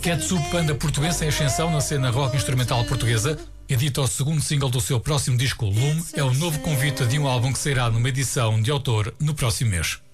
Ketchup, banda portuguesa em ascensão na cena rock instrumental portuguesa, edita o segundo single do seu próximo disco, Lume, é o novo convite de um álbum que sairá numa edição de autor no próximo mês.